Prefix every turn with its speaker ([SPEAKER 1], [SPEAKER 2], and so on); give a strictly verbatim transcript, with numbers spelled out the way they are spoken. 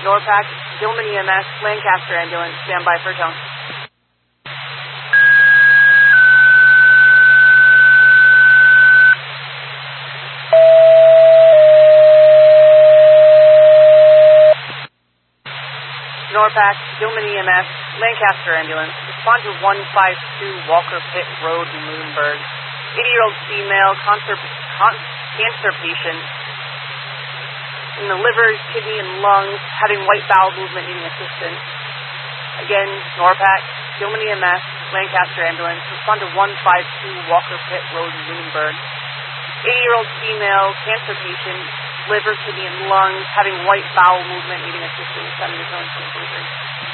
[SPEAKER 1] Norpac, Gilman E M S, Lancaster ambulance, stand by for tone. Norpac, Gilman E M S, Lancaster ambulance, respond to one five two Walker Pit Road, Moonburg. eighty-year-old female, cancer, con- cancer patient in the liver, kidney, and lungs, having white bowel movement, needing assistance. Again, Norpac, Gilman E M S, Lancaster ambulance, respond to one five two Walker Pit Road, Moonburg. eighty-year-old female, cancer patient, liver, kidney, and lungs, having white bowel movement, needing assistance. Send the phone to